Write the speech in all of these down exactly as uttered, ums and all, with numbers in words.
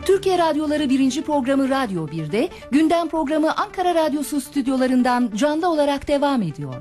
Türkiye Radyoları birinci programı Radyo bir'de, gündem programı Ankara Radyosu stüdyolarından canlı olarak devam ediyor.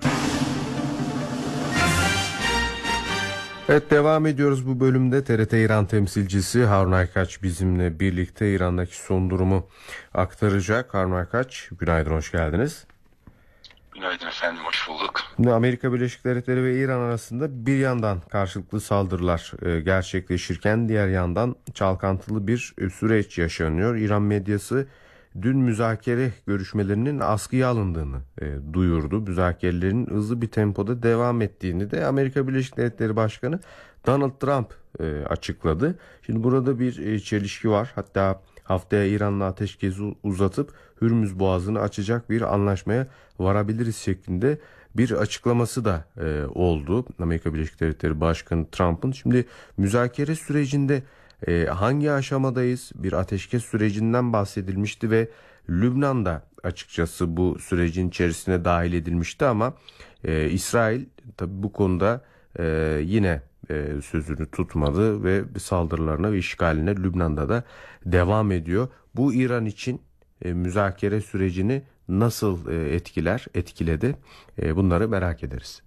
Evet, devam ediyoruz bu bölümde. T R T İran temsilcisi Harun Aykaç bizimle birlikte İran'daki son durumu aktaracak. Harun Aykaç, günaydın, hoş geldiniz. Günaydın efendim, hoş bulduk. Amerika Birleşik Devletleri ve İran arasında bir yandan karşılıklı saldırılar gerçekleşirken diğer yandan çalkantılı bir süreç yaşanıyor. İran medyası dün müzakere görüşmelerinin askıya alındığını e, duyurdu. Müzakerelerin hızlı bir tempoda devam ettiğini de Amerika Birleşik Devletleri Başkanı Donald Trump e, açıkladı. Şimdi burada bir e, çelişki var. Hatta haftaya İran'la ateşkesi uzatıp Hürmüz Boğazı'nı açacak bir anlaşmaya varabiliriz şeklinde bir açıklaması da e, oldu. Amerika Birleşik Devletleri Başkanı Trump'ın. Şimdi müzakere sürecinde e, hangi aşamadayız? Bir ateşkes sürecinden bahsedilmişti ve Lübnan'da açıkçası bu sürecin içerisine dahil edilmişti ama e, İsrail tabii bu konuda e, yine e, sözünü tutmadı ve saldırılarına ve işgaline Lübnan'da da devam ediyor. Bu İran için e, müzakere sürecini nasıl e, etkiler, etkiledi? E, bunları merak ederiz.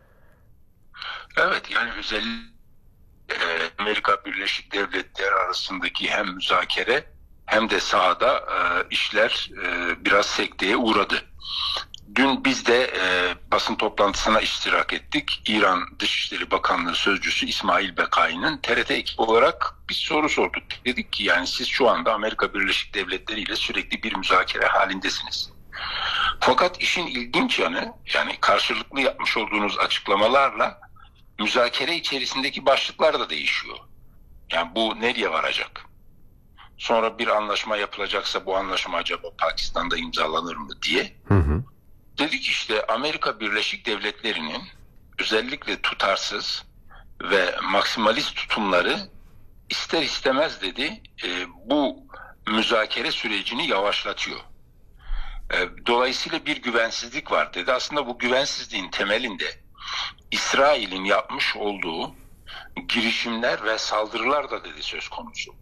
Evet, yani özellikle Amerika Birleşik Devletleri arasındaki hem müzakere hem de sahada e, işler e, biraz sekteye uğradı. Dün biz de e, basın toplantısına iştirak ettik. İran Dışişleri Bakanlığı Sözcüsü İsmail Bekai'nin T R T ekibi olarak bir soru sorduk. Dedik ki yani siz şu anda Amerika Birleşik Devletleri ile sürekli bir müzakere halindesiniz. Fakat işin ilginç yanı, yani karşılıklı yapmış olduğunuz açıklamalarla müzakere içerisindeki başlıklar da değişiyor. Yani bu nereye varacak? Sonra bir anlaşma yapılacaksa bu anlaşma acaba Pakistan'da imzalanır mı diye. Hı hı. Dedik işte Amerika Birleşik Devletleri'nin özellikle tutarsız ve maksimalist tutumları ister istemez dedi e, bu müzakere sürecini yavaşlatıyor. E, dolayısıyla bir güvensizlik var dedi. Aslında bu güvensizliğin temelinde İsrail'in yapmış olduğu girişimler ve saldırılar da dedi söz konusu.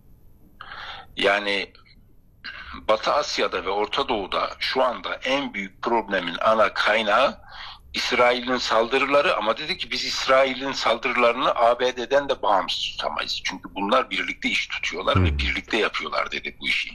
Yani Batı Asya'da ve Orta Doğu'da şu anda en büyük problemin ana kaynağı İsrail'in saldırıları, ama dedi ki biz İsrail'in saldırılarını A B D'den de bağımsız tutamayız. Çünkü bunlar birlikte iş tutuyorlar hmm. ve birlikte yapıyorlar dedi bu işi.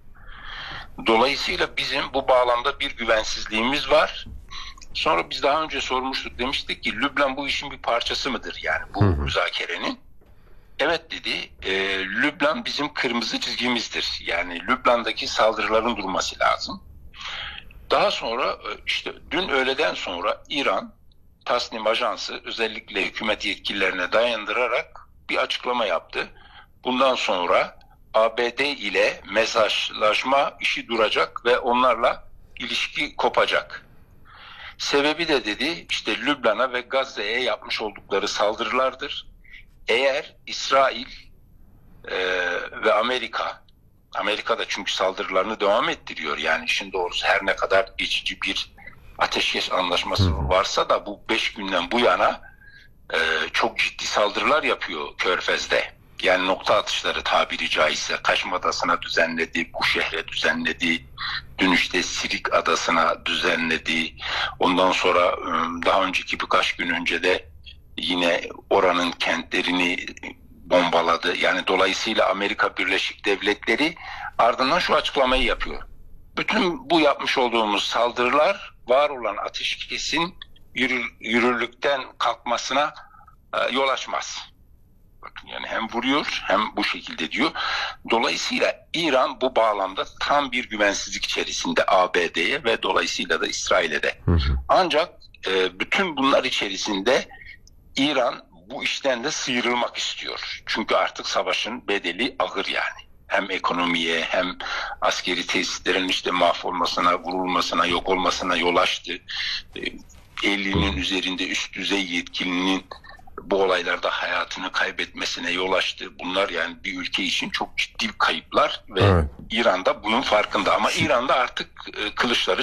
Dolayısıyla bizim bu bağlamda bir güvensizliğimiz var. Sonra biz daha önce sormuştuk, demiştik ki Lübnan bu işin bir parçası mıdır yani bu hmm. müzakerenin? Evet dedi, e, Lübnan bizim kırmızı çizgimizdir. Yani Lübnan'daki saldırıların durması lazım. Daha sonra işte dün öğleden sonra İran Tasnim Ajansı özellikle hükümet yetkililerine dayandırarak bir açıklama yaptı. Bundan sonra A B D ile mesajlaşma işi duracak ve onlarla ilişki kopacak. Sebebi de dedi işte Lübnan'a ve Gazze'ye yapmış oldukları saldırılardır. Eğer İsrail e, ve Amerika, Amerika da çünkü saldırılarını devam ettiriyor. Yani işin doğrusu her ne kadar geçici bir ateşkes anlaşması varsa da bu beş günden bu yana e, çok ciddi saldırılar yapıyor Körfez'de. Yani nokta atışları tabiri caizse Kaşm Adası'na düzenledi, bu şehre düzenledi, dün işte Sirik Adası'na düzenledi. Ondan sonra daha önceki birkaç gün önce de yine oranın kentlerini bombaladı. Yani dolayısıyla Amerika Birleşik Devletleri ardından şu açıklamayı yapıyor. Bütün bu yapmış olduğumuz saldırılar var olan ateşkesin yürür, yürürlükten kalkmasına e, yol açmaz. Bakın yani hem vuruyor hem bu şekilde diyor. Dolayısıyla İran bu bağlamda tam bir güvensizlik içerisinde A B D'ye ve dolayısıyla da İsrail'e de. Hı hı. Ancak e, bütün bunlar içerisinde İran bu işten de sıyrılmak istiyor. Çünkü artık savaşın bedeli ağır yani. Hem ekonomiye hem askeri tesislerin işte mahvolmasına, vurulmasına, yok olmasına yol açtı. ellinin üzerinde üst düzey yetkilinin bu olaylarda hayatını kaybetmesine yol açtı. Bunlar yani bir ülke için çok ciddi kayıplar ve evet. İran da bunun farkında. Ama İran'da artık kılıçları